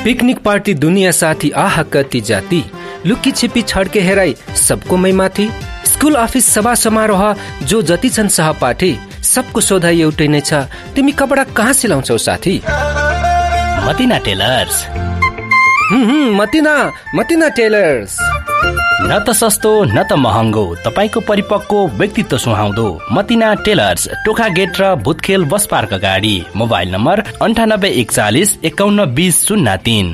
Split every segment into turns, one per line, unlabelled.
Picnic party दुनिया साथी आहा कति जाति, लुकी छिपी छड्के हेराई सबको मै माथि। स्कुल अफिस सभा समारोह जो जति छन् सहपाठी, सबको सोधाइ एउटै नै छ, तिमी कपडा कहाँ सिलाउँछौ साथी?
मतिना टेलर्स।
मतिना टेलर्स।
न त सस्तो न त महँगो, तपाईको परिपक्व व्यक्तित्व सुहाउँदो मतिना टेलर्स, टोखा गेट र भूतखेल बस पार्क अगाडि। Mobile number 9841 512003।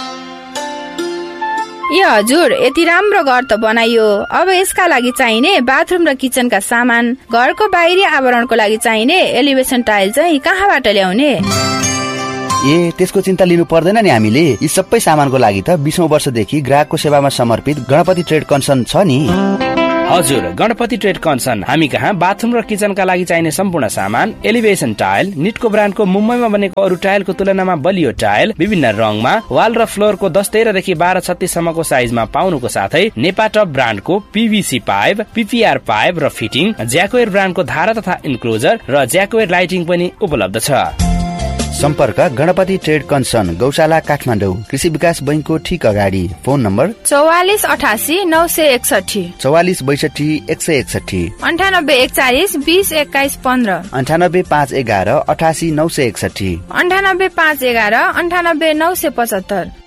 ए हजुर, यति राम्रो घर त बनाइयो, अब यसका लागि चाहिने बाथरुम र किचनका सामान, घरको बाहिरी आवरणको लागि चाहिने एलिभेसन टाइल चाहिँ कहाँबाट ल्याउने?
ए त्यसको चिन्ता लिनु पर्दैन नि, हामीले यी सबै सामानको लागि त 20औं वर्षदेखि ग्राहकको सेवामा समर्पित गणपति ट्रेड कन्सन छ नि।
हजुर, गणपति ट्रेड कन्सन हामी कहाँ बाथरुम र किचनका लागि चाहिने सम्पूर्ण सामान, एलिभेसन टाइल, निटको ब्रान्डको मुम्बईमा बनेको अरू टाइलको तुलनामा बलियो टाइल, विभिन्न रङमा, वाल र फ्लोरको 10-13 देखि 12-36 सम्मको साइजमा पाउनुको साथै नेपाटप ब्रान्डको पीवीसी पाइप, पीपीआर पाइप र फिटिङ, ज्याकोएर ब्रान्डको धारा तथा इन्क्लोजर र ज्याकोएर लाइटिङ पनि उपलब्ध छ।
सम्पर्क गणपति ट्रेड कन्सन, गौशाला काठमाडौँ, कृषि विकास बैंकको ठीक अगाडि। Phone number
4488 961,
4462 161,
9841 20 21 15,
98511 88 961,
98511 98 975।